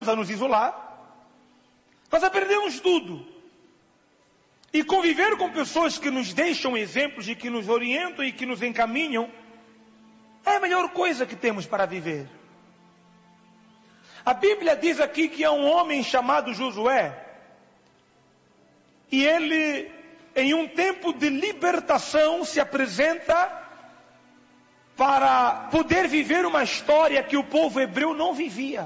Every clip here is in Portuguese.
a nos isolar, nós aprendemos tudo. E conviver com pessoas que nos deixam exemplos e que nos orientam e que nos encaminham é a melhor coisa que temos para viver. A Bíblia diz aqui que há um homem chamado Josué, e ele, em um tempo de libertação, se apresenta para poder viver uma história que o povo hebreu não vivia.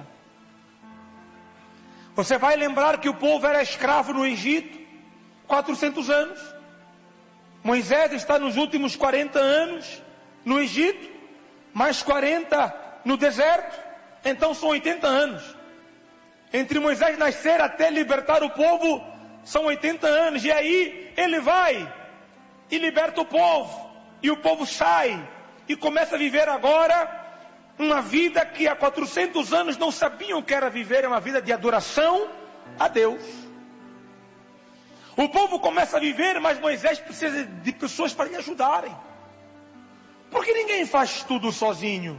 Você vai lembrar que o povo era escravo no Egito 400 anos. Moisés está nos últimos 40 anos no Egito, mais 40 no deserto, então são 80 anos. Entre Moisés nascer até libertar o povo, são 80 anos. E aí ele vai e liberta o povo, e o povo sai e começa a viver agora uma vida que há 400 anos não sabiam que era viver, é uma vida de adoração a Deus. O povo começa a viver, mas Moisés precisa de pessoas para lhe ajudarem. Porque ninguém faz tudo sozinho.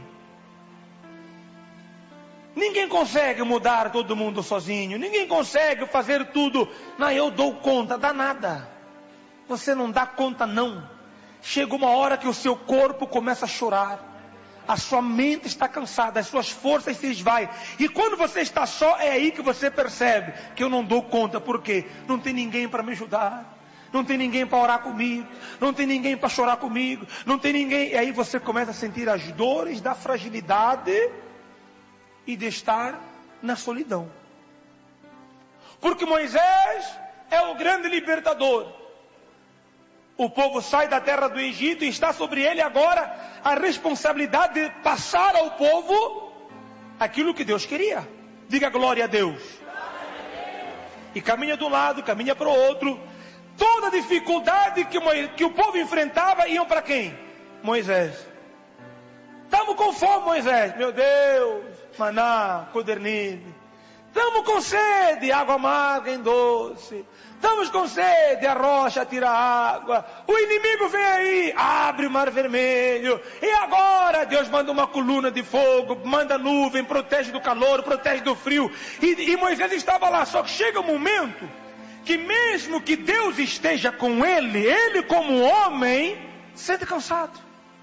Ninguém consegue mudar todo mundo sozinho. Ninguém consegue fazer tudo. Não, eu dou conta, dá nada. Você não dá conta não. Chega uma hora que o seu corpo começa a chorar. A sua mente está cansada, as suas forças se esvaem. E quando você está só, é aí que você percebe que eu não dou conta. Por quê? Não tem ninguém para me ajudar. Não tem ninguém para orar comigo. Não tem ninguém para chorar comigo. Não tem ninguém. E aí você começa a sentir as dores da fragilidade e de estar na solidão. Porque Moisés é o grande libertador. O povo sai da terra do Egito e está sobre ele agora a responsabilidade de passar ao povo aquilo que Deus queria. Diga glória a Deus. E caminha de um lado, caminha para o outro. Toda dificuldade que o povo enfrentava, iam para quem? Moisés. Estamos com fome, Moisés. Meu Deus, maná, codernilho. Estamos com sede, água amarga em doce. Estamos com sede, a rocha tira água. O inimigo vem aí, abre o mar vermelho. E agora Deus manda uma coluna de fogo, manda nuvem, protege do calor, protege do frio. E Moisés estava lá, só que chega um momento que mesmo que Deus esteja com ele como homem, sente cansado,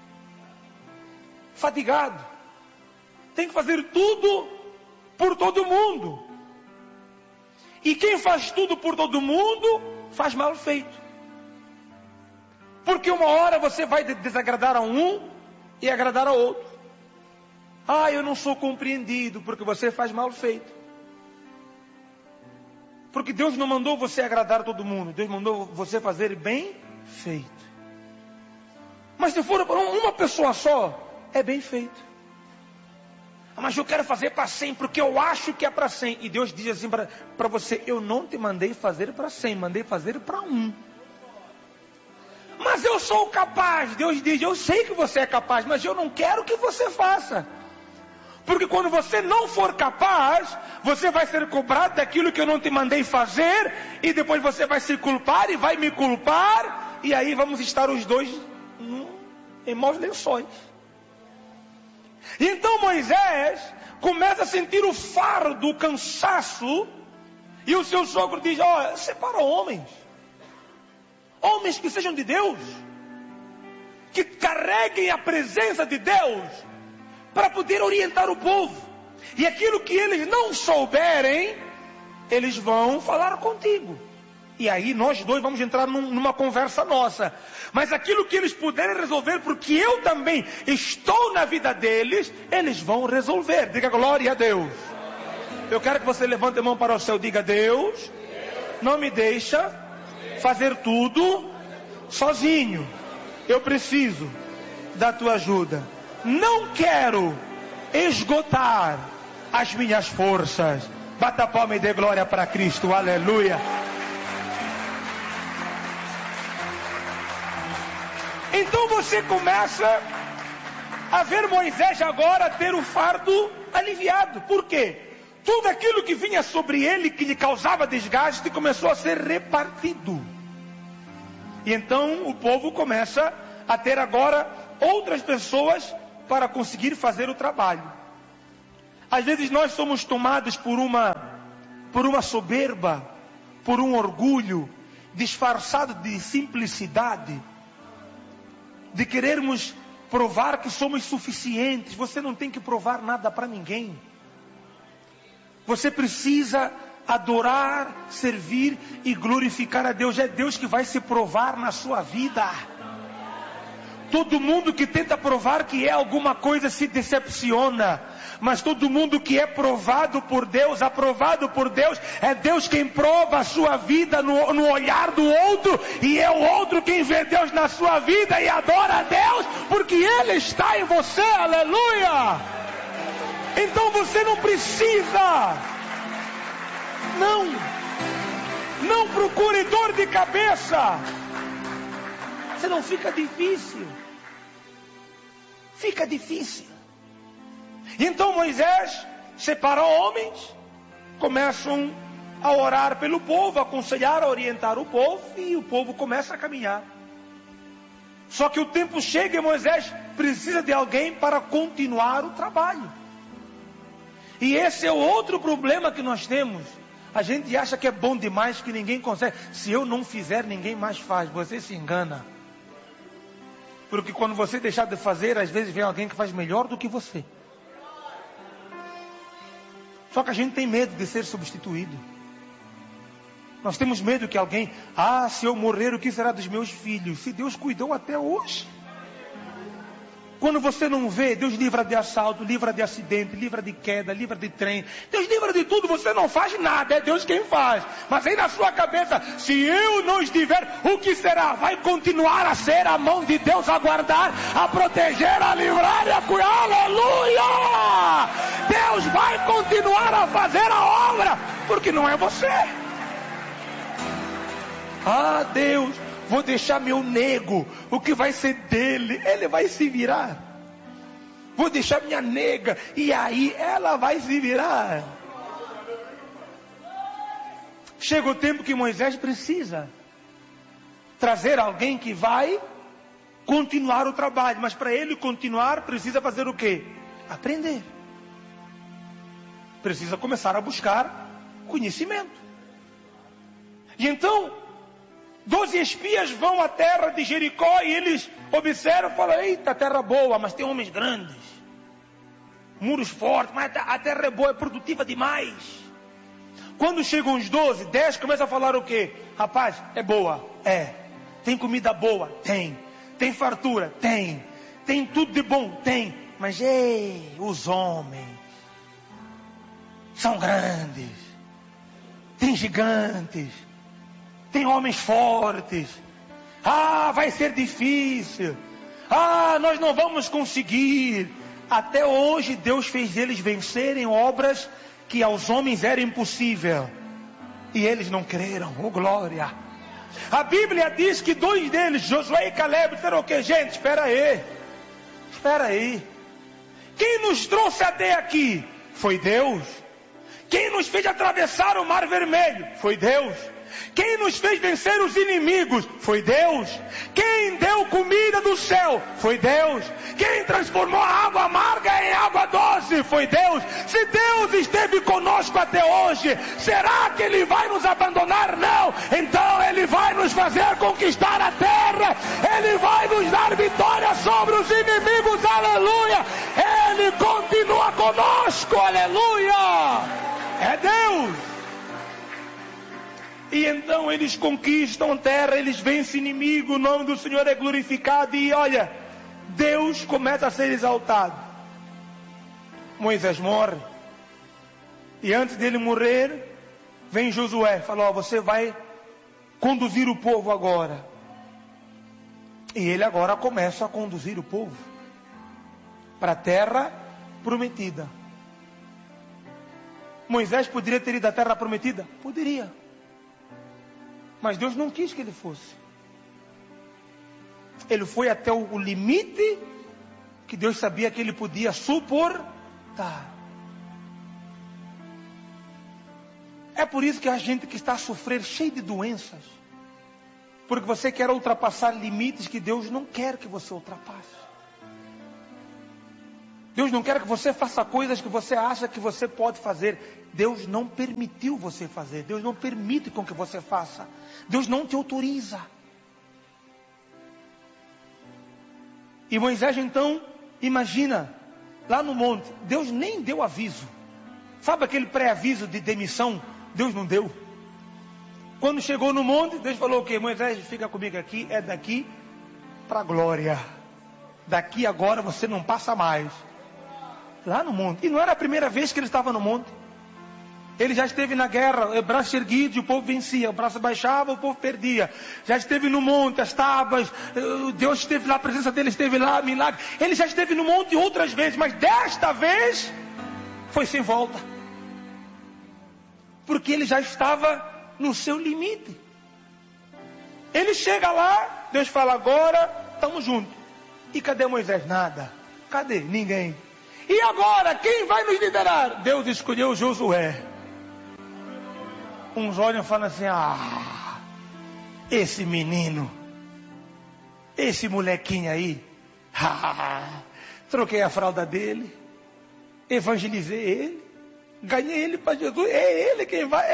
fadigado. Tem que fazer tudo por todo mundo. E quem faz tudo por todo mundo, faz mal feito. Porque uma hora você vai desagradar a um e agradar a outro. Ah, eu não sou compreendido, porque você faz mal feito. Porque Deus não mandou você agradar todo mundo. Deus mandou você fazer bem feito. Mas se for para uma pessoa só, é bem feito. Mas eu quero fazer para 100, porque eu acho que é para 100. E Deus diz assim para você: eu não te mandei fazer para 100, mandei fazer para 1. Mas eu sou capaz. Deus diz: eu sei que você é capaz, mas eu não quero que você faça. Porque quando você não for capaz, você vai ser cobrado daquilo que eu não te mandei fazer. E depois você vai se culpar e vai me culpar. E aí vamos estar os dois em maus lençóis. Então Moisés começa a sentir o fardo, o cansaço. E o seu sogro diz: ó, separa homens. Homens que sejam de Deus. Que carreguem a presença de Deus. Para poder orientar o povo. E aquilo que eles não souberem, eles vão falar contigo. E aí nós dois vamos entrar numa conversa nossa. Mas aquilo que eles puderem resolver, porque eu também estou na vida deles, eles vão resolver. Diga glória a Deus. Eu quero que você levante a mão para o céu. Diga: Deus, não me deixa fazer tudo sozinho. Eu preciso da tua ajuda. Não quero esgotar as minhas forças. Bata a palma e dê glória para Cristo. Aleluia. Então você começa a ver Moisés agora ter o fardo aliviado. Por quê? Tudo aquilo que vinha sobre ele, que lhe causava desgaste, começou a ser repartido. E então o povo começa a ter agora outras pessoas para conseguir fazer o trabalho. Às vezes nós somos tomados por uma soberba, por um orgulho disfarçado de simplicidade, de querermos provar que somos suficientes. Você não tem que provar nada para ninguém. Você precisa adorar, servir e glorificar a Deus. É Deus que vai se provar na sua vida. Todo mundo que tenta provar que é alguma coisa se decepciona. Mas todo mundo que é provado por Deus, aprovado por Deus, é Deus quem prova a sua vida no olhar do outro. E é o outro quem vê Deus na sua vida e adora a Deus, porque Ele está em você, aleluia! Então você não precisa, não procure dor de cabeça, senão fica difícil. Fica difícil. Então Moisés separa homens, começam a orar pelo povo, a aconselhar, a orientar o povo, e o povo começa a caminhar. Só que o tempo chega e Moisés precisa de alguém para continuar o trabalho. E esse é o outro problema que nós temos. A gente acha que é bom demais, que ninguém consegue. Se eu não fizer, ninguém mais faz. Você se engana. Porque quando você deixar de fazer, às vezes vem alguém que faz melhor do que você. Só que a gente tem medo de ser substituído. Nós temos medo que alguém, se eu morrer, o que será dos meus filhos? Se Deus cuidou até hoje. Quando você não vê, Deus livra de assalto, livra de acidente, livra de queda, livra de trem. Deus livra de tudo, você não faz nada, é Deus quem faz. Mas aí na sua cabeça, se eu não estiver, o que será? Vai continuar a ser a mão de Deus a guardar, a proteger, a livrar e a cuidar. Aleluia! Deus vai continuar a fazer a obra, porque não é você. Deus, vou deixar meu nego, o que vai ser dele? Ele vai se virar. Vou deixar minha nega, e aí ela vai se virar. Chega o tempo que Moisés precisa trazer alguém que vai continuar o trabalho. Mas para ele continuar, precisa fazer o quê? Aprender. Precisa começar a buscar conhecimento. E então 12 espias vão à terra de Jericó e eles observam e falam: eita, terra boa, mas tem homens grandes, muros fortes, mas a terra é boa, é produtiva demais. Quando chegam os 12, 10 começam a falar o quê? Rapaz, é boa, tem comida boa, tem fartura, tem tudo de bom, mas os homens são grandes, tem gigantes, tem homens fortes. Vai ser difícil. Nós não vamos conseguir. Até hoje Deus fez eles vencerem obras que aos homens era impossível. E eles não creram. Oh glória. A Bíblia diz que 2 deles, Josué e Caleb, disseram o quê? Gente, espera aí. Quem nos trouxe até aqui? Foi Deus. Quem nos fez atravessar o Mar Vermelho? Foi Deus. Quem nos fez vencer os inimigos? Foi Deus. Quem deu comida do céu? Foi Deus. Quem transformou a água amarga em água doce? Foi Deus. Se Deus esteve conosco até hoje, será que Ele vai nos abandonar? Não. Então Ele vai nos fazer conquistar a terra. Ele vai nos dar vitória sobre os inimigos. Aleluia. Ele continua conosco. Aleluia. É Deus. E então eles conquistam a terra, eles vencem o inimigo, o nome do Senhor é glorificado. E olha, Deus começa a ser exaltado. Moisés morre. E antes dele morrer, vem Josué, fala: você vai conduzir o povo agora. E ele agora começa a conduzir o povo para a terra prometida. Moisés poderia ter ido à terra prometida? Poderia. Mas Deus não quis que ele fosse. Ele foi até o limite que Deus sabia que ele podia suportar. É por isso que a gente que está a sofrer cheio de doenças, porque você quer ultrapassar limites que Deus não quer que você ultrapasse. Deus não quer que você faça coisas que você acha que você pode fazer. Deus não permitiu você fazer. Deus não permite com que você faça. Deus não te autoriza. E Moisés então, imagina, lá no monte, Deus nem deu aviso. Sabe aquele pré-aviso de demissão? Deus não deu. Quando chegou no monte, Deus falou o quê? Moisés, fica comigo aqui, é daqui para a glória. Daqui agora você não passa mais. Lá no monte. E não era a primeira vez que ele estava no monte. Ele já esteve na guerra, braços erguidos, e o povo vencia. O braço baixava, o povo perdia. Já esteve no monte, as tábuas, Deus esteve lá, a presença dele esteve lá, milagre. Ele já esteve no monte outras vezes, mas desta vez foi sem volta. Porque ele já estava no seu limite. Ele chega lá, Deus fala, agora estamos juntos. E cadê Moisés? Nada. Cadê? Ninguém. E agora, quem vai nos liderar? Deus escolheu Josué. Uns olham e falam assim, esse menino, esse molequinho aí, troquei a fralda dele, evangelizei ele, ganhei ele para Jesus, é ele quem vai,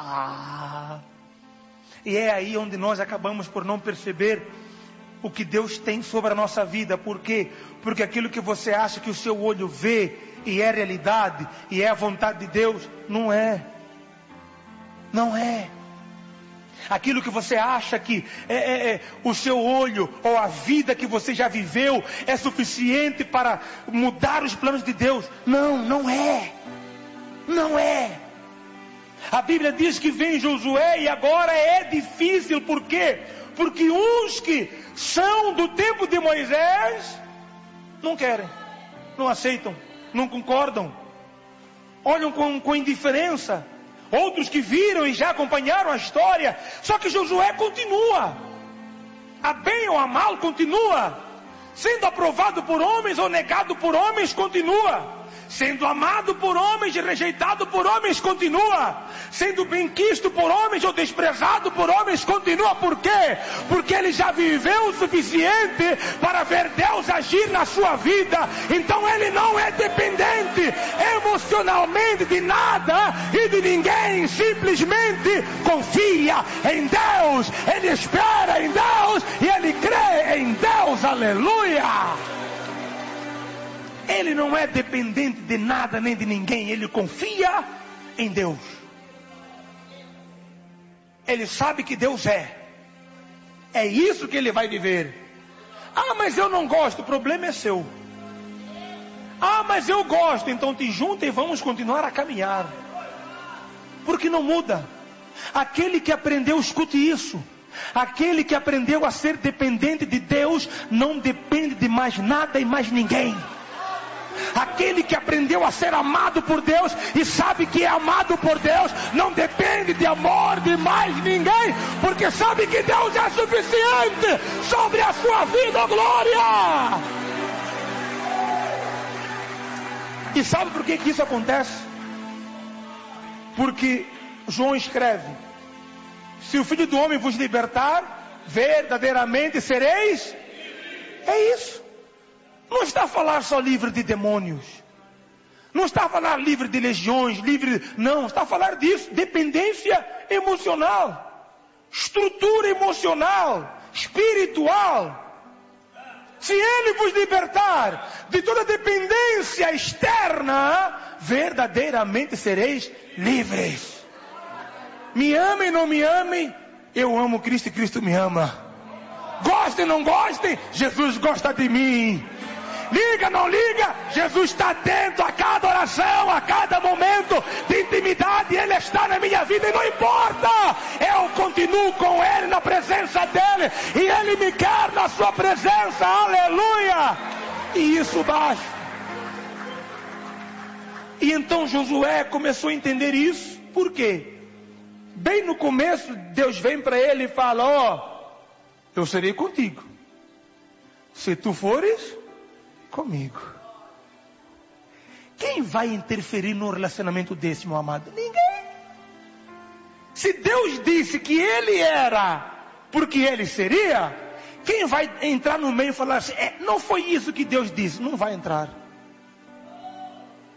E é aí onde nós acabamos por não perceber o que Deus tem sobre a nossa vida. Por quê? Porque aquilo que você acha que o seu olho vê, e é realidade, e é a vontade de Deus, não é. Não é. Aquilo que você acha que o seu olho, ou a vida que você já viveu, é suficiente para mudar os planos de Deus. Não, não é. Não é. A Bíblia diz que vem Josué e agora é difícil. Por quê? Porque uns que são do tempo de Moisés não querem, não aceitam, não concordam, olham com indiferença. Outros que viram e já acompanharam a história. Só que Josué continua, a bem ou a mal continua, sendo aprovado por homens ou negado por homens, continua, sendo amado por homens e rejeitado por homens, continua, sendo benquisto por homens ou desprezado por homens, continua. Por quê? Porque ele já viveu o suficiente para ver Deus agir na sua vida. Então ele não é dependente emocionalmente de nada e de ninguém. Simplesmente confia em Deus, ele espera em Deus e ele crê em Deus. Aleluia! Ele não é dependente de nada nem de ninguém. Ele confia em Deus. Ele sabe que Deus é. É isso que ele vai viver. Mas eu não gosto. O problema é seu. Mas eu gosto. Então te junta e vamos continuar a caminhar. Porque não muda. Aquele que aprendeu, escute isso. Aquele que aprendeu a ser dependente de Deus não depende de mais nada e mais ninguém. Aquele que aprendeu a ser amado por Deus e sabe que é amado por Deus, não depende de amor de mais ninguém, porque sabe que Deus é suficiente sobre a sua vida. Glória! E sabe por que isso acontece? Porque João escreve: se o Filho do Homem vos libertar, verdadeiramente sereis. É isso. Não está a falar só livre de demônios. Não está a falar livre de legiões, não, está a falar disso. Dependência emocional. Estrutura emocional. Espiritual. Se Ele vos libertar de toda dependência externa, verdadeiramente sereis livres. Me amem ou não me amem, eu amo Cristo e Cristo me ama. Gostem ou não gostem, Jesus gosta de mim. Liga, não liga, Jesus está atento a cada oração, a cada momento de intimidade. Ele está na minha vida e não importa. Eu continuo com Ele, na presença dEle, e Ele me quer na sua presença. Aleluia! E isso basta. E então Josué começou a entender isso. Por quê? Bem no começo, Deus vem para ele e fala: eu serei contigo, se tu fores comigo. Quem vai interferir no relacionamento desse, meu amado? Ninguém. Se Deus disse que Ele era porque Ele seria, quem vai entrar no meio e falar assim, não foi isso que Deus disse? Não vai entrar.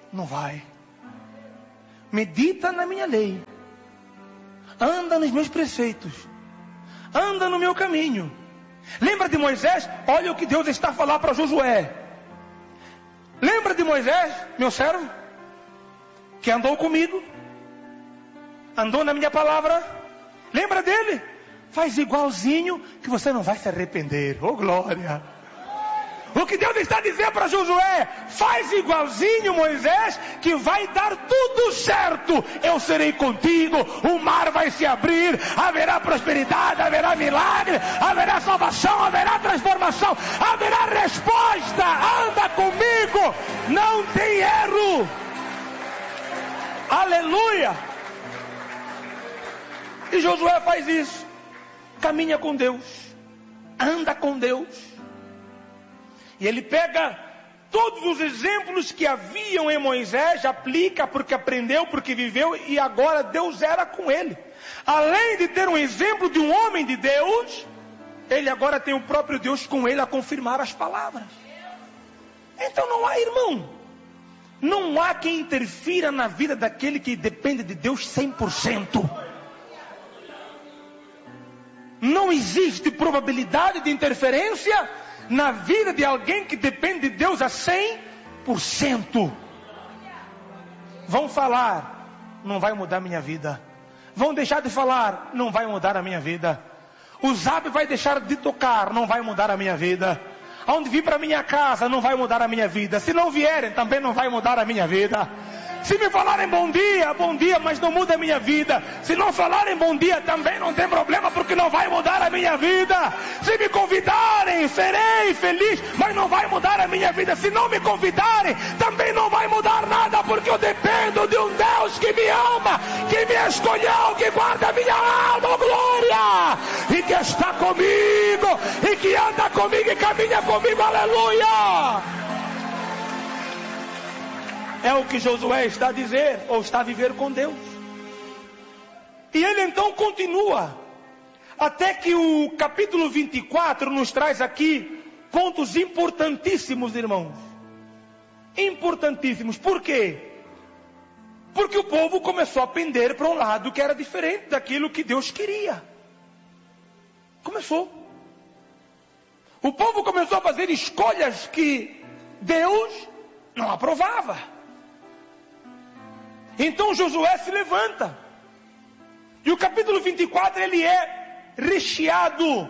Não vai. Medita na minha lei. Anda nos meus preceitos. Anda no meu caminho. Lembra de Moisés? Olha o que Deus está a falar para Josué. Lembra de Moisés, meu servo? Que andou comigo. Andou na minha palavra. Lembra dele? Faz igualzinho que você não vai se arrepender. Oh glória! O que Deus está dizendo para Josué: faz igualzinho, Moisés, que vai dar tudo certo. Eu serei contigo, o mar vai se abrir, haverá prosperidade, haverá milagre, haverá salvação, haverá transformação, haverá resposta. Anda comigo, não tem erro. Aleluia! E Josué faz isso. Caminha com Deus, anda com Deus. E ele pega todos os exemplos que haviam em Moisés, aplica porque aprendeu, porque viveu, e agora Deus era com ele. Além de ter um exemplo de um homem de Deus, ele agora tem o próprio Deus com ele a confirmar as palavras. Então não há, irmão, não há quem interfira na vida daquele que depende de Deus 100%. Não existe probabilidade de interferência na vida de alguém que depende de Deus a 100%. Vão falar, não vai mudar a minha vida. Vão deixar de falar, não vai mudar a minha vida. O zap vai deixar de tocar, não vai mudar a minha vida. Aonde vir para minha casa, não vai mudar a minha vida. Se não vierem, também não vai mudar a minha vida. Se me falarem bom dia, mas não muda a minha vida. Se não falarem bom dia, também não tem problema, porque não vai mudar a minha vida. Se me convidarem, serei feliz, mas não vai mudar a minha vida. Se não me convidarem, também não vai mudar nada, porque eu dependo de um Deus que me ama, que me escolheu, que guarda a minha alma, glória, e que está comigo, e que anda comigo e caminha comigo, aleluia. É o que Josué está a dizer, ou está a viver com Deus. E ele então continua, até que o capítulo 24 nos traz aqui pontos importantíssimos, irmãos. Importantíssimos. Por quê? Porque o povo começou a pender para um lado que era diferente daquilo que Deus queria. Começou. O povo começou a fazer escolhas que Deus não aprovava. Então Josué se levanta. E o capítulo 24 ele é recheado.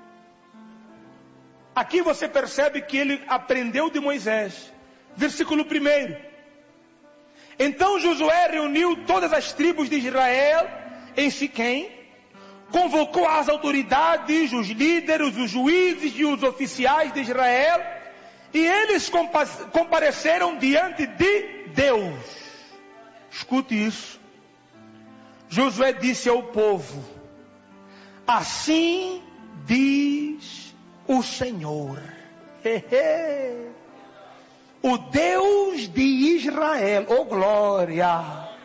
Aqui você percebe que ele aprendeu de Moisés. Versículo 1. Então Josué reuniu todas as tribos de Israel em Siquém. Convocou as autoridades, os líderes, os juízes e os oficiais de Israel. E eles compareceram diante de Deus. Escute isso. Josué disse ao povo: assim diz o Senhor, o Deus de Israel. Oh glória,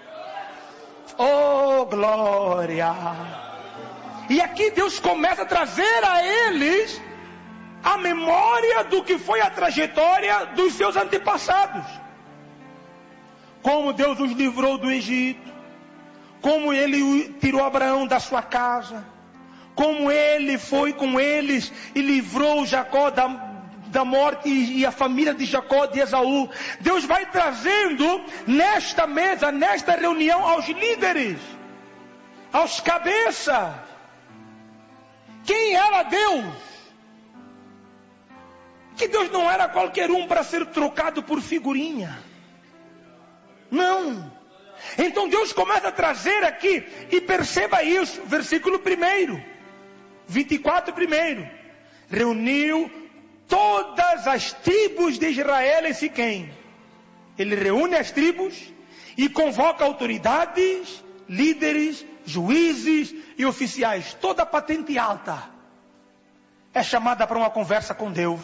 oh glória. E aqui Deus começa a trazer a eles a memória do que foi a trajetória dos seus antepassados. Como Deus os livrou do Egito, como Ele tirou Abraão da sua casa, como Ele foi com eles e livrou Jacó da morte e a família de Jacó, de Esaú. Deus vai trazendo nesta mesa, nesta reunião, aos líderes, aos cabeças, quem era Deus. Que Deus não era qualquer um para ser trocado por figurinha. Não. Então Deus começa a trazer aqui, e perceba isso, versículo 1, 24 1. Reuniu todas as tribos de Israel em Siquém. Ele reúne as tribos e convoca autoridades, líderes, juízes e oficiais. Toda a patente alta é chamada para uma conversa com Deus.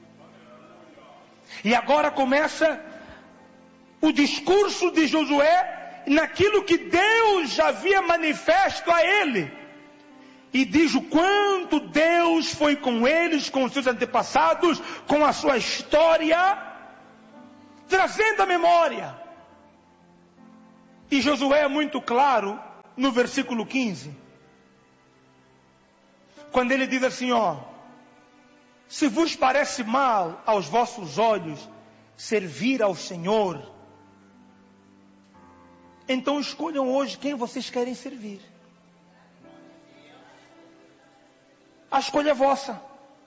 E agora começa o discurso de Josué naquilo que Deus já havia manifesto a ele. E diz o quanto Deus foi com eles, com os seus antepassados, com a sua história, trazendo a memória. E Josué é muito claro no versículo 15. Quando ele diz assim, se vos parece mal aos vossos olhos servir ao Senhor, então escolham hoje quem vocês querem servir. A escolha é vossa.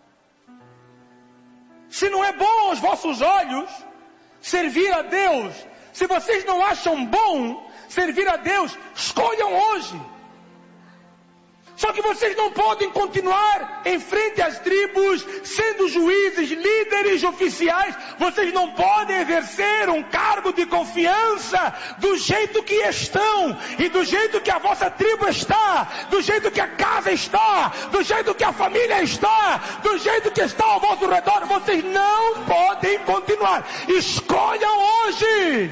Se não é bom aos vossos olhos servir a Deus, se vocês não acham bom servir a Deus, escolham hoje. Só que vocês não podem continuar em frente às tribos, sendo juízes, líderes, oficiais. Vocês não podem exercer um cargo de confiança do jeito que estão, e do jeito que a vossa tribo está, do jeito que a casa está, do jeito que a família está, do jeito que está ao vosso redor. Vocês não podem continuar. Escolham hoje.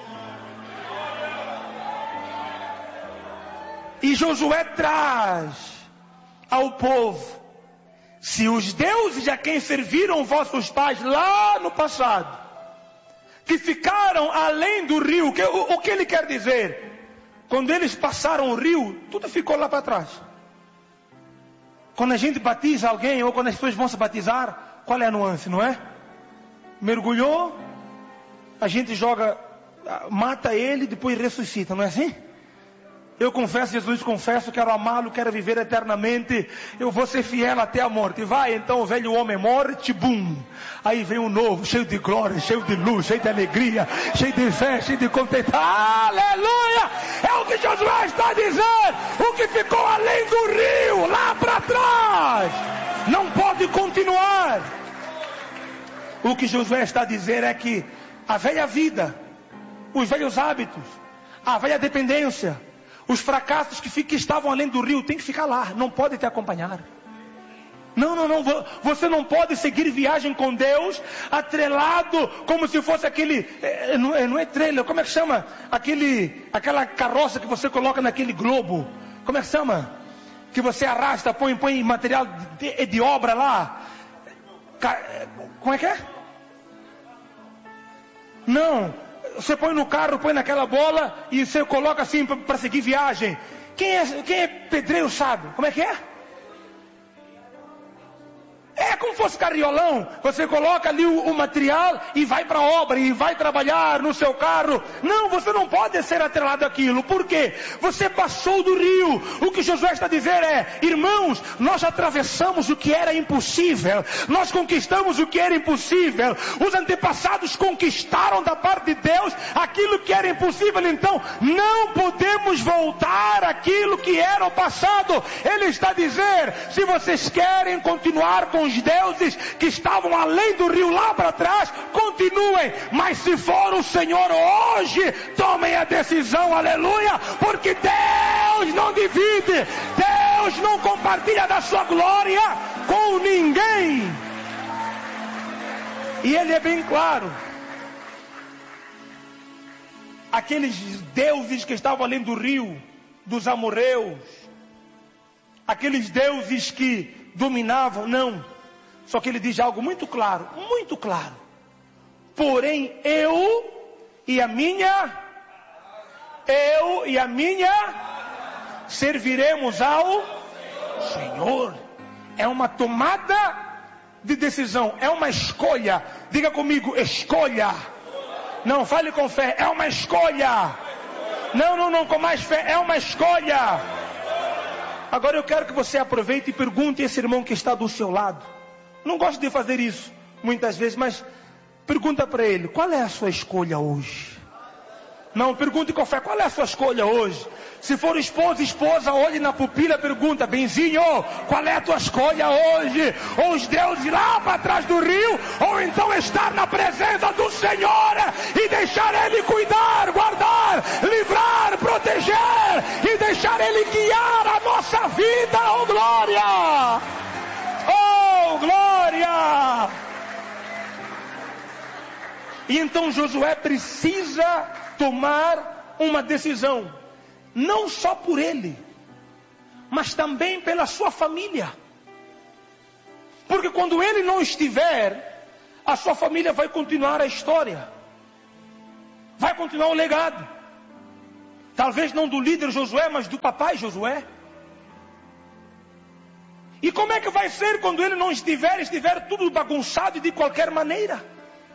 E Josué traz ao povo: se os deuses a quem serviram vossos pais lá no passado, que ficaram além do rio, o que ele quer dizer? Quando eles passaram o rio, tudo ficou lá para trás. Quando a gente batiza alguém, ou quando as pessoas vão se batizar, qual é a nuance, não é? Mergulhou, a gente joga, mata ele, depois ressuscita, não é assim? Eu confesso, Jesus, confesso, quero amá-lo, quero viver eternamente, eu vou ser fiel até a morte. Vai, então o velho homem morre, tibum. Aí vem um novo, cheio de glória, cheio de luz, cheio de alegria, cheio de fé, cheio de contento. Aleluia! É o que Josué está dizendo. O que ficou além do rio, lá para trás, não pode continuar. O que Josué está dizendo é que a velha vida, os velhos hábitos, a velha dependência, os fracassos que estavam além do rio tem que ficar lá, não pode te acompanhar. Não, você não pode seguir viagem com Deus atrelado como se fosse aquele, não é trailer, como é que chama? Aquela carroça que você coloca naquele globo, como é que chama? Que você arrasta, põe material de obra lá. Como é que é? Não, você põe no carro, põe naquela bola e você coloca assim para seguir viagem. Quem é pedreiro sabe? Como é que é? É como se fosse carriolão. Você coloca ali o material e vai para a obra, e vai trabalhar no seu carro. Não, você não pode ser atrelado àquilo. Por quê? Você passou do rio. O que Josué está dizendo é: irmãos, nós atravessamos o que era impossível. Nós conquistamos o que era impossível. Os antepassados conquistaram da parte de Deus aquilo que era impossível. Então, não podemos voltar àquilo que era o passado. Ele está dizendo: se vocês querem continuar com os deuses que estavam além do rio lá para trás, continuem, mas se for o Senhor hoje, tomem a decisão, aleluia, porque Deus não divide, Deus não compartilha da sua glória com ninguém. E ele é bem claro: aqueles deuses que estavam além do rio, dos amorreus, aqueles deuses que dominavam, não. Só que ele diz algo muito claro, muito claro. Porém eu e a minha serviremos ao Senhor. É uma tomada de decisão, é uma escolha. Diga comigo: escolha. Não, fale com fé, é uma escolha. Não, com mais fé, é uma escolha. Agora eu quero que você aproveite e pergunte a esse irmão que está do seu lado. Não gosto de fazer isso muitas vezes, mas pergunta para ele: qual é a sua escolha hoje? Não, pergunte com fé: qual é a sua escolha hoje? Se for esposa, olhe na pupila, pergunta: benzinho, qual é a tua escolha hoje? Ou os deuses lá para trás do rio, ou então estar na presença do Senhor e deixar Ele cuidar, guardar, livrar, proteger e deixar Ele guiar a nossa vida. Oh glória! Oh glória! E então Josué precisa tomar uma decisão, não só por ele, mas também pela sua família. Porque quando ele não estiver, a sua família vai continuar a história, vai continuar o legado. Talvez não do líder Josué, mas do papai Josué. E como é que vai ser quando ele não estiver tudo bagunçado e de qualquer maneira?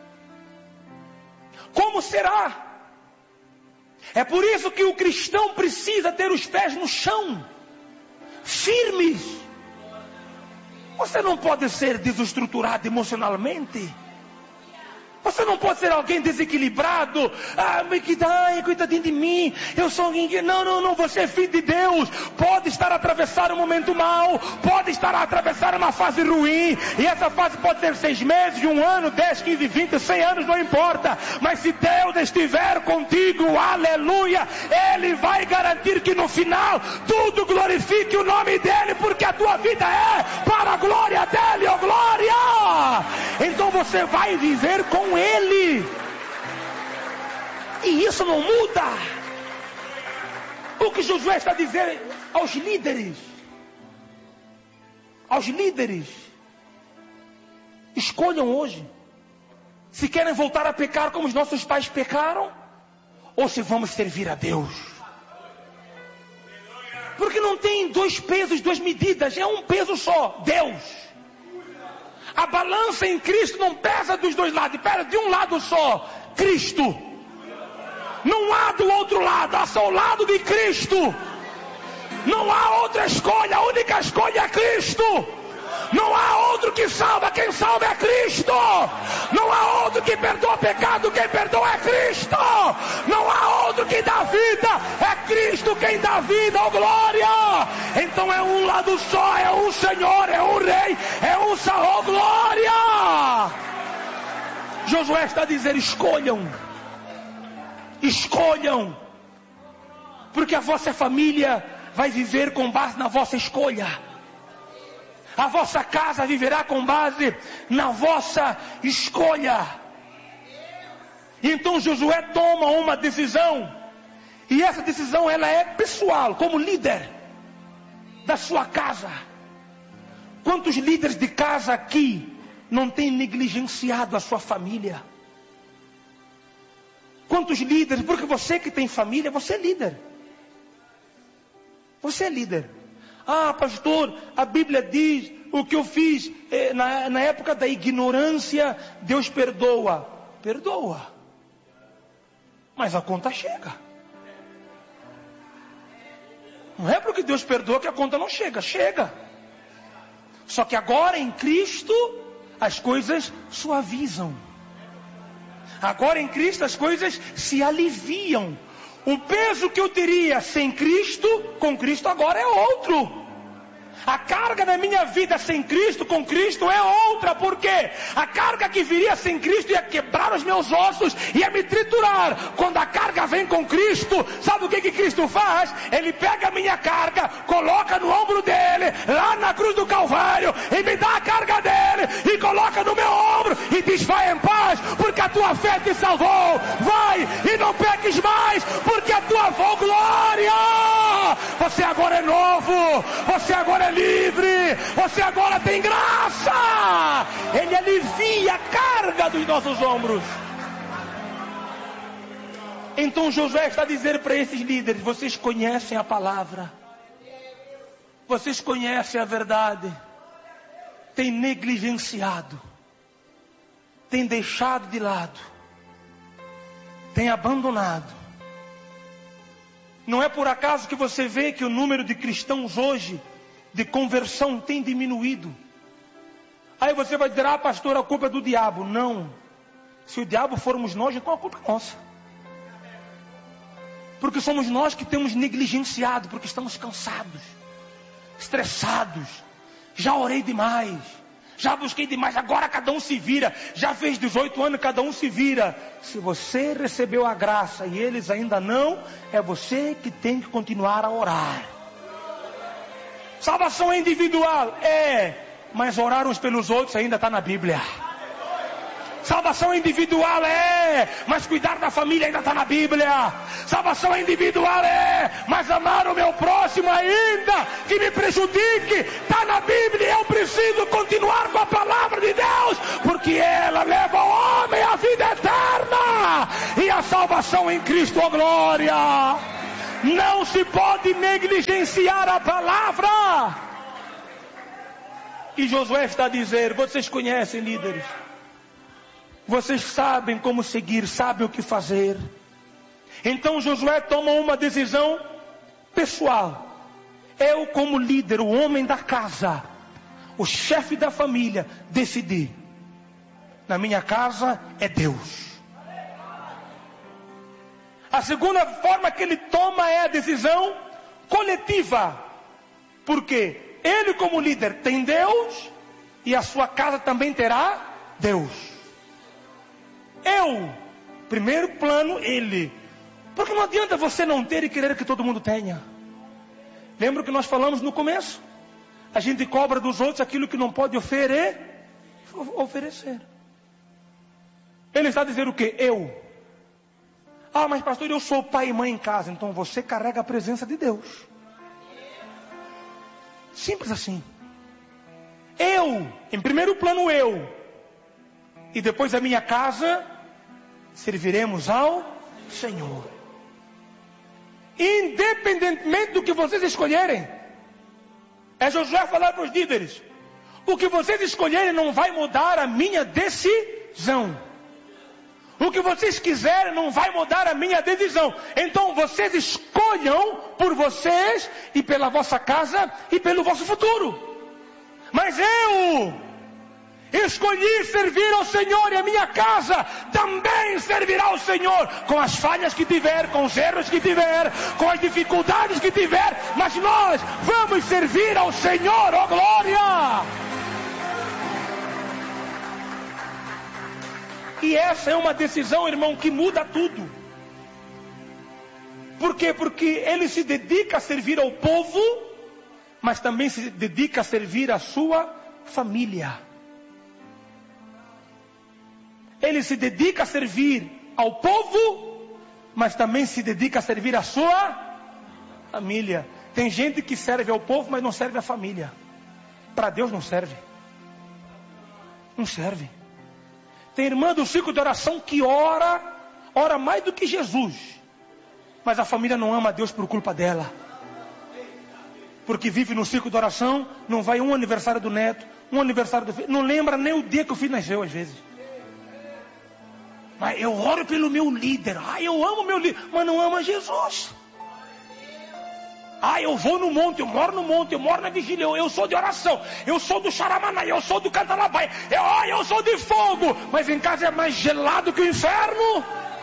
Como será? É por isso que o cristão precisa ter os pés no chão, firmes. Você não pode ser desestruturado emocionalmente. Você não pode ser alguém desequilibrado. Coitadinho de mim. Eu sou alguém que... Não. Você é filho de Deus. Pode estar a atravessar um momento mau. Pode estar a atravessar uma fase ruim. E essa fase pode ter 6 meses, 1 ano, 10, 15, 20, 100 anos. Não importa. Mas se Deus estiver contigo, aleluia, Ele vai garantir que no final tudo glorifique o nome dEle. Porque a tua vida é para a glória dEle. Oh glória! Então você vai viver com Ele. E isso não muda. O que Josué está dizendo aos líderes. Escolham hoje. Se querem voltar a pecar como os nossos pais pecaram, ou se vamos servir a Deus. Porque não tem 2 pesos, 2 medidas. É um peso só, Deus. A balança em Cristo não pesa dos 2 lados, pesa de um lado só, Cristo. Não há do outro lado, há só o lado de Cristo. Não há outra escolha, a única escolha é Cristo. Não há outro que salva, quem salva é Cristo. Não há outro que perdoa pecado, quem perdoa é Cristo. Não há outro que dá vida, é Cristo quem dá vida, oh glória. Então é um lado só, é um Senhor, é um Rei, é um Senhor, oh glória. Josué está a dizer, escolham, porque a vossa família vai viver com base na vossa escolha. A vossa casa viverá com base na vossa escolha. E então Josué toma uma decisão. E essa decisão ela é pessoal, como líder da sua casa. Quantos líderes de casa aqui não têm negligenciado a sua família? Quantos líderes, porque você que tem família, você é líder. Você é líder. Ah, pastor, a Bíblia diz, o que eu fiz na época da ignorância, Deus perdoa. Perdoa. Mas a conta chega. Não é porque Deus perdoa que a conta não chega. Chega. Só que agora em Cristo, as coisas suavizam. Agora em Cristo as coisas se aliviam. O peso que eu teria sem Cristo, com Cristo agora é outro. A carga da minha vida sem Cristo, com Cristo é outra. Por quê? A carga que viria sem Cristo ia quebrar os meus ossos, ia me triturar. Quando a carga vem com Cristo, sabe o que Cristo faz? Ele pega a minha carga, coloca no ombro dele, lá na cruz do Calvário, e me dá a carga dele, e coloca no meu ombro, e diz, vai em paz, porque a tua fé te salvou. Vai, e não peques mais, porque a tua glória. Você agora é novo, você agora é livre, você agora tem graça. Ele alivia a carga dos nossos ombros. Então Josué está a dizer para esses líderes, vocês conhecem a palavra, vocês conhecem a verdade, têm negligenciado, têm deixado de lado, têm abandonado. Não é por acaso que você vê que o número de cristãos hoje de conversão tem diminuído. Aí você vai dizer, pastor, a culpa é do diabo. Não. Se o diabo formos nós, então a culpa é nossa. Porque somos nós que temos negligenciado, porque estamos cansados, estressados. Já orei demais, já busquei demais, agora cada um se vira. Já fez 18 anos, cada um se vira. Se você recebeu a graça e eles ainda não, é você que tem que continuar a orar. Salvação é individual? É, mas orar uns pelos outros ainda está na Bíblia. Salvação é individual? É, mas cuidar da família ainda está na Bíblia. Salvação é individual? É, mas amar o meu próximo ainda que me prejudique, está na Bíblia. Eu preciso continuar com a palavra de Deus, porque ela leva o homem à vida eterna e a salvação em Cristo, oh glória. Não se pode negligenciar a palavra. E Josué está a dizer: vocês conhecem, líderes, vocês sabem como seguir, sabem o que fazer. Então Josué toma uma decisão pessoal. Eu, como líder, o homem da casa, o chefe da família, decidi: na minha casa é Deus. A segunda forma que ele toma é a decisão coletiva. Porque ele, como líder, tem Deus, e a sua casa também terá Deus. Eu, primeiro plano, ele. Porque não adianta você não ter e querer que todo mundo tenha. Lembra que nós falamos no começo? A gente cobra dos outros aquilo que não pode oferecer. Ele está dizendo o quê? Eu. Ah, mas pastor, eu sou pai e mãe em casa. Então você carrega a presença de Deus. Simples assim. Eu, em primeiro plano eu. E depois a minha casa, serviremos ao Senhor. Independentemente do que vocês escolherem. É Josué falar para os líderes: o que vocês escolherem não vai mudar a minha decisão. O que vocês quiserem não vai mudar a minha decisão. Então vocês escolham por vocês e pela vossa casa e pelo vosso futuro. Mas eu escolhi servir ao Senhor, e a minha casa também servirá ao Senhor, com as falhas que tiver, com os erros que tiver, com as dificuldades que tiver, mas nós vamos servir ao Senhor, ó glória! E essa é uma decisão, irmão, que muda tudo. Por quê? Porque ele se dedica a servir ao povo, mas também se dedica a servir a sua família. Ele se dedica a servir ao povo, mas também se dedica a servir a sua família. Tem gente que serve ao povo, mas não serve à família. Para Deus não serve. Não serve. Tem irmã do ciclo de oração que ora mais do que Jesus. Mas a família não ama a Deus por culpa dela. Porque vive no ciclo de oração, não vai um aniversário do neto, um aniversário do filho, não lembra nem o dia que o filho nasceu às vezes. Mas eu oro pelo meu líder. Eu amo meu líder. Mas não ama Jesus. Eu vou no monte, eu moro no monte, eu moro na vigília, eu sou de oração, eu sou do Xaramanã, eu sou do Cantalabai, eu sou de fogo. Mas em casa é mais gelado que o inferno.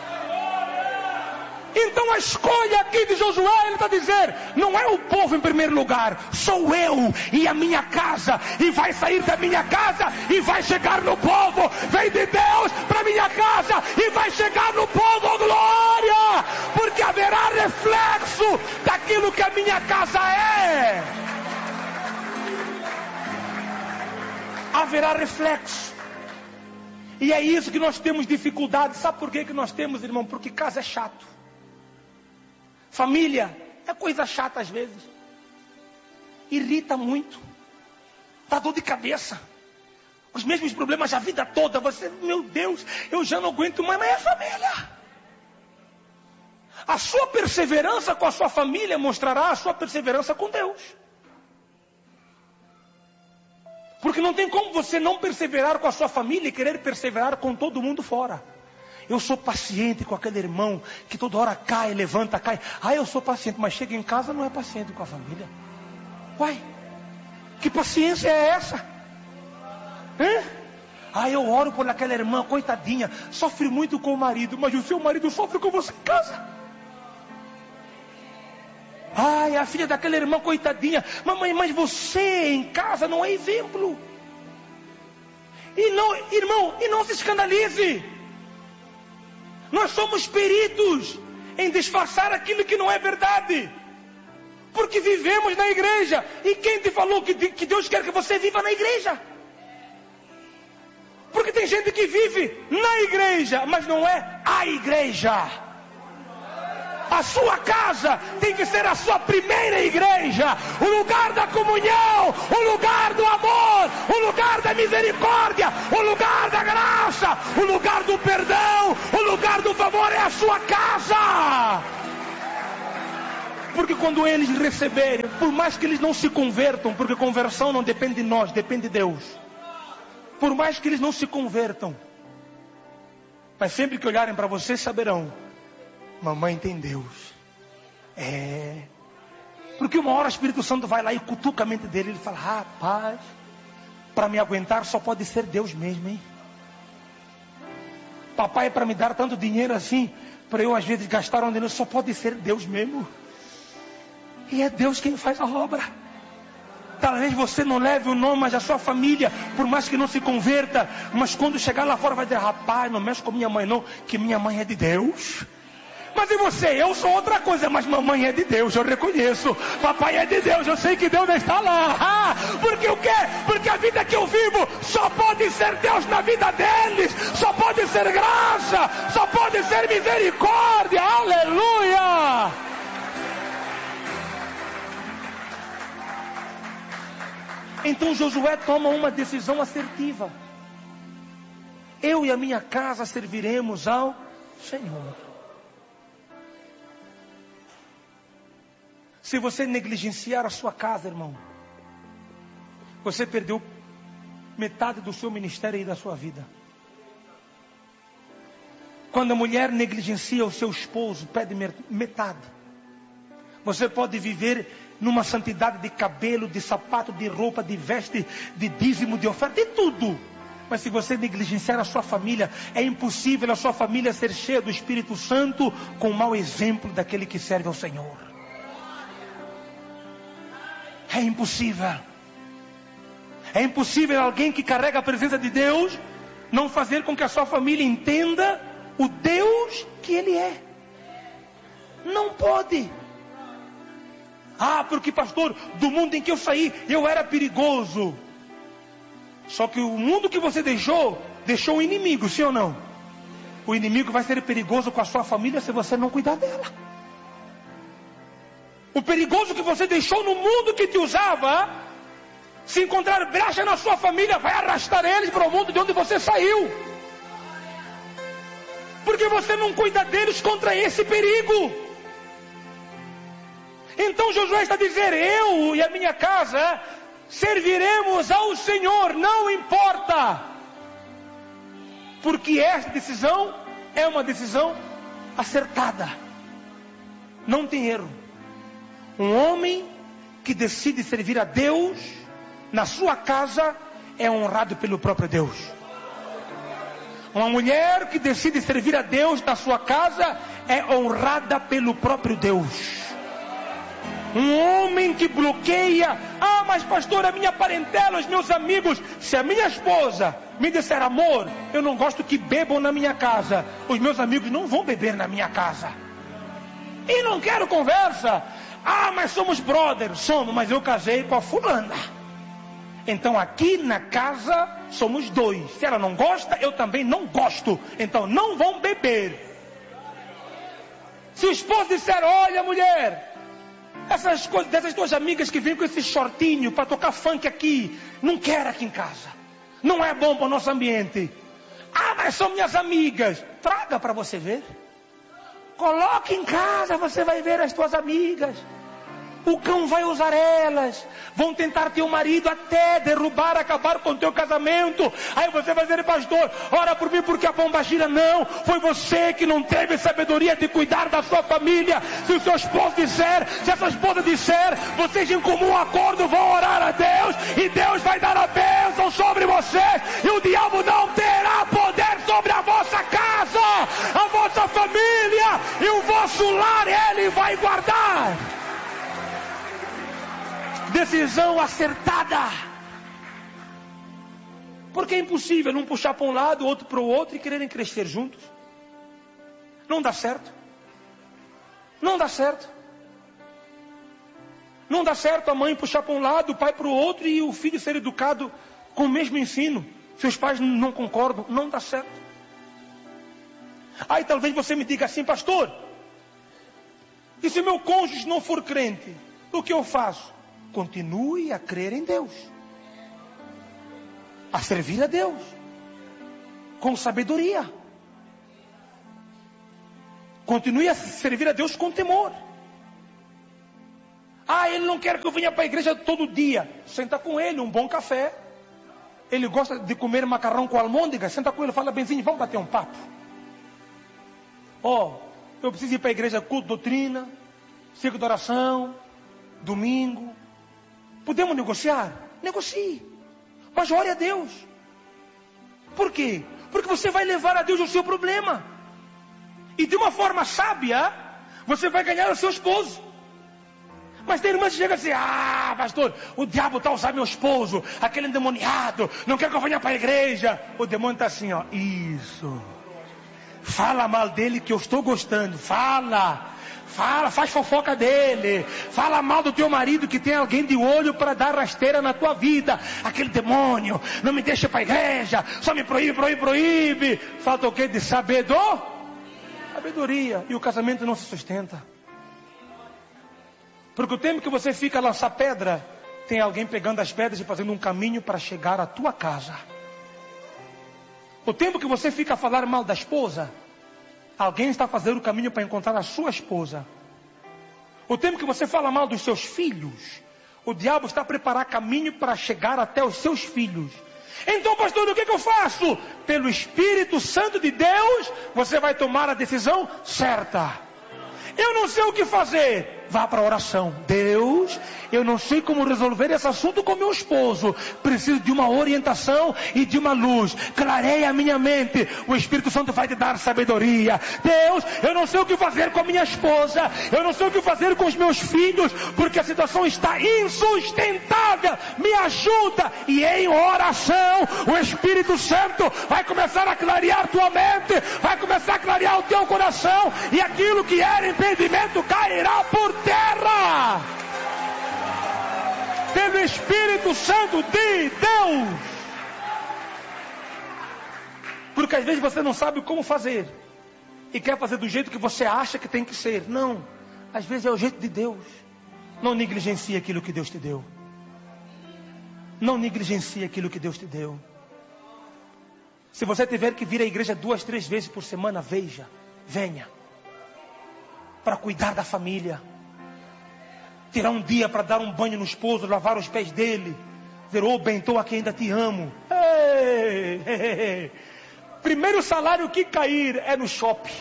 Então a escolha aqui de Josué, ele está dizendo: não é o povo em primeiro lugar, sou eu e a minha casa. E vai sair da minha casa e vai chegar no povo. Vem de Deus para minha casa e vai chegar no povo, oh glória! Porque haverá reflexo daquilo que a minha casa é. Haverá reflexo. E é isso que nós temos dificuldade. Sabe por que nós temos, irmão? Porque casa é chato. Família é coisa chata às vezes. Irrita muito. Dá dor de cabeça. Os mesmos problemas a vida toda. Você, meu Deus, eu já não aguento mais. Mas é família. A sua perseverança com a sua família mostrará a sua perseverança com Deus. Porque não tem como você não perseverar com a sua família e querer perseverar com todo mundo fora. Eu sou paciente com aquele irmão que toda hora cai, levanta, cai. Eu sou paciente, mas chega em casa não é paciente com a família. Uai, que paciência é essa? Eu oro por aquela irmã, coitadinha, sofre muito com o marido, mas o seu marido sofre com você em casa. A filha daquela irmã, coitadinha, mamãe, mas você em casa não é exemplo. E não, irmão, e não se escandalize. Nós somos peritos em disfarçar aquilo que não é verdade. Porque vivemos na igreja. E quem te falou que Deus quer que você viva na igreja? Porque tem gente que vive na igreja, mas não é a igreja. A sua casa tem que ser a sua primeira igreja. O lugar da comunhão, o lugar do amor, o lugar da misericórdia, o lugar da graça, o lugar do perdão, o lugar do favor é a sua casa. Porque quando eles receberem, por mais que eles não se convertam, porque conversão não depende de nós, depende de Deus. Por mais que eles não se convertam, mas sempre que olharem para você saberão, mamãe tem Deus. Porque uma hora o Espírito Santo vai lá e cutuca a mente dele. Ele fala, rapaz, para me aguentar só pode ser Deus mesmo, hein? Papai, para me dar tanto dinheiro assim, para eu às vezes gastar onde não, só pode ser Deus mesmo. E é Deus quem faz a obra. Talvez você não leve o nome, mas a sua família, por mais que não se converta, mas quando chegar lá fora vai dizer, rapaz, não mexe com minha mãe não, que minha mãe é de Deus. Mas e você? Eu sou outra coisa, mas mamãe é de Deus, eu reconheço. Papai é de Deus, eu sei que Deus está lá. Porque o quê? Porque a vida que eu vivo só pode ser Deus na vida deles. Só pode ser graça, só pode ser misericórdia. Aleluia! Então Josué toma uma decisão assertiva. Eu e a minha casa serviremos ao Senhor. Se você negligenciar a sua casa, irmão, você perdeu metade do seu ministério e da sua vida. Quando a mulher negligencia o seu esposo, perde metade. Você pode viver numa santidade de cabelo, de sapato, de roupa, de veste, de dízimo, de oferta, de tudo. Mas se você negligenciar a sua família, é impossível a sua família ser cheia do Espírito Santo com o mau exemplo daquele que serve ao Senhor. É impossível. É impossível alguém que carrega a presença de Deus não fazer com que a sua família entenda o Deus que Ele é. Não pode. Porque pastor, do mundo em que eu saí, eu era perigoso. Só que o mundo que você deixou o inimigo, sim ou não? O inimigo vai ser perigoso com a sua família se você não cuidar dela. O perigoso que você deixou no mundo que te usava, se encontrar brecha na sua família, vai arrastar eles para o mundo de onde você saiu. Porque você não cuida deles contra esse perigo. Então Josué está dizendo, eu e a minha casa serviremos ao Senhor, não importa. Porque esta decisão é uma decisão acertada. Não tem erro. Um homem que decide servir a Deus na sua casa é honrado pelo próprio Deus. Uma mulher que decide servir a Deus na sua casa é honrada pelo próprio Deus. Um homem que bloqueia, mas pastor, a minha parentela, os meus amigos, se a minha esposa me disser, amor, eu não gosto que bebam na minha casa, os meus amigos não vão beber na minha casa. E não quero conversa. Mas somos brothers. Somos, mas eu casei com a fulana. Então aqui na casa somos dois. Se ela não gosta, eu também não gosto. Então não vão beber. Se o esposo disser, olha mulher, essas coisas dessas tuas amigas que vêm com esse shortinho para tocar funk aqui, não quero aqui em casa. Não é bom para o nosso ambiente. Mas são minhas amigas. Traga para você ver. Coloque em casa, você vai ver as tuas amigas. O cão vai usar elas. Vão tentar teu marido até derrubar, acabar com o teu casamento. Aí você vai dizer, pastor, ora por mim porque a bomba gira. Não, foi você que não teve sabedoria de cuidar da sua família. Se o seu esposo disser, se a sua esposa disser, vocês em comum acordo vão orar a Deus. E Deus vai dar a bênção sobre vocês. E o diabo não terá poder sobre a vossa casa, a vossa família e o vosso lar. Ele vai guardar. Decisão acertada. Porque é impossível um puxar para um lado, outro para o outro e quererem crescer juntos. Não dá certo. Não dá certo. Não dá certo a mãe puxar para um lado, o pai para o outro e o filho ser educado com o mesmo ensino. Seus pais não concordam. Não dá certo. Aí talvez você me diga assim, pastor, e se meu cônjuge não for crente, o que eu faço? Continue a crer em Deus, a servir a Deus, com sabedoria. Continue a servir a Deus com temor. Ah, ele não quer que eu venha para a igreja todo dia. Senta com ele, um bom café. Ele gosta de comer macarrão com almôndega. Senta com ele, fala, Benzinho, vamos bater um papo. Eu preciso ir para a igreja, culto, doutrina, ciclo de oração, domingo. Podemos negociar? Negocie. Mas ore a Deus. Por quê? Porque você vai levar a Deus o seu problema. E de uma forma sábia, você vai ganhar o seu esposo. Mas tem irmãs que chegam assim, pastor, o diabo está usando meu esposo, aquele endemoniado, não quer que eu venha para a igreja. O demônio está assim, isso. Fala mal dele que eu estou gostando, fala, faz fofoca dele, fala mal do teu marido que tem alguém de olho para dar rasteira na tua vida. Aquele demônio, não me deixa para a igreja, só me proíbe. Falta o quê? De sabedoria. E o casamento não se sustenta. Porque o tempo que você fica a lançar pedra, tem alguém pegando as pedras e fazendo um caminho para chegar à tua casa. O tempo que você fica a falar mal da esposa, alguém está fazendo o caminho para encontrar a sua esposa. O tempo que você fala mal dos seus filhos, o diabo está a preparar caminho para chegar até os seus filhos. Então, pastor, o que eu faço? Pelo Espírito Santo de Deus, você vai tomar a decisão certa. Eu não sei o que fazer. Vá para a oração. Deus, eu não sei como resolver esse assunto com meu esposo. Preciso de uma orientação e de uma luz. Clareia a minha mente. O Espírito Santo vai te dar sabedoria. Deus, eu não sei o que fazer com a minha esposa. Eu não sei o que fazer com os meus filhos. Porque a situação está insustentável. Me ajuda. E em oração, o Espírito Santo vai começar a clarear tua mente. Vai começar a clarear o teu coração. E aquilo que era impedimento cairá por terra, pelo Espírito Santo de Deus. Porque às vezes você não sabe como fazer e quer fazer do jeito que você acha que tem que ser. Não, às vezes é o jeito de Deus. Não negligencie aquilo que Deus te deu. Não negligencie aquilo que Deus te deu. Se você tiver que vir à igreja 2, 3 vezes por semana, venha para cuidar da família. Tirar um dia para dar um banho no esposo, lavar os pés dele. Dizer, Bentô, aqui ainda te amo. Ei. Primeiro salário que cair é no shopping.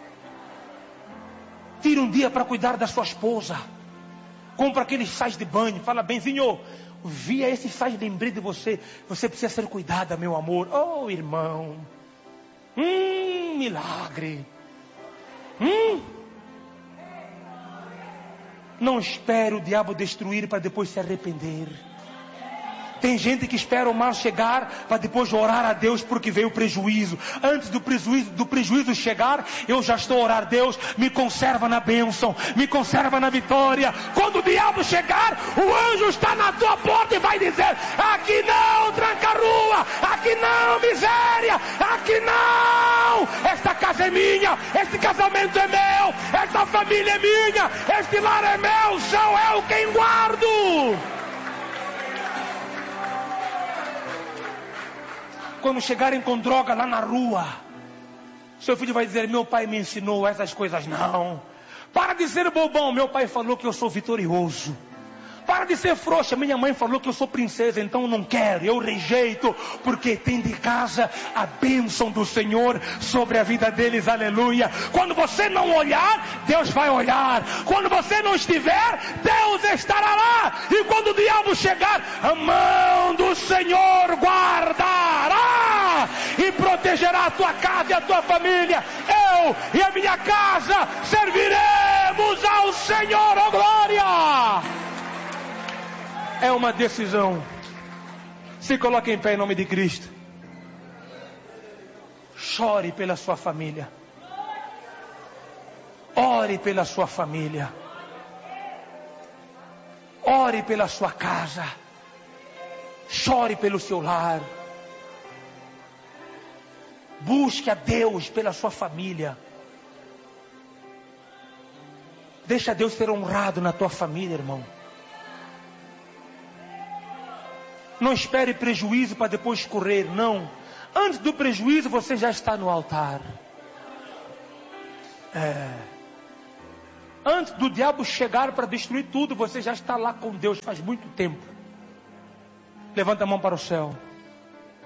Tira um dia para cuidar da sua esposa. Compra aqueles sais de banho. Fala, Benzinho, via esses sais, lembrei de você. Você precisa ser cuidada, meu amor. Irmão. Milagre. Não espere o diabo destruir para depois se arrepender. Tem gente que espera o mal chegar para depois orar a Deus porque veio o prejuízo. Antes do prejuízo chegar, eu já estou a orar a Deus, me conserva na bênção, me conserva na vitória. Quando o diabo chegar, o anjo está na tua porta e vai dizer, aqui não, tranca-rua, aqui não, miséria, aqui não. Esta casa é minha, este casamento é meu, esta família é minha, este lar é meu, sou eu quem guardo. Quando chegarem com droga lá na rua, seu filho vai dizer, meu pai me ensinou essas coisas. Não. Para de ser bobão, meu pai falou que eu sou vitorioso. Para de ser frouxa, minha mãe falou que eu sou princesa, então não quero, eu rejeito, porque tem de casa a bênção do Senhor sobre a vida deles, aleluia. Quando você não olhar, Deus vai olhar. Quando você não estiver, Deus estará lá. E quando o diabo chegar, a mão do Senhor guardará e protegerá a tua casa e a tua família. Eu e a minha casa serviremos ao Senhor, ó glória. É uma decisão. Se coloque em pé em nome de Cristo. Chore pela sua família. Ore pela sua família. Ore pela sua casa. Chore pelo seu lar. Busque a Deus pela sua família. Deixa Deus ser honrado na tua família, irmão. Não espere prejuízo para depois correr, não. Antes do prejuízo você já está no altar. Antes do diabo chegar para destruir tudo, você já está lá com Deus faz muito tempo. Levanta a mão para o céu.